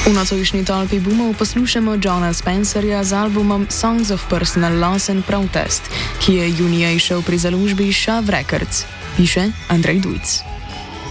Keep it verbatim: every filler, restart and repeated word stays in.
V nocojšnji tolpi boomov poslušamo Johna Spencerja z albumom Songs of Personal Loss and Protest, ki je junija izšel pri založbi Shav Records, piše Andrej Dujc.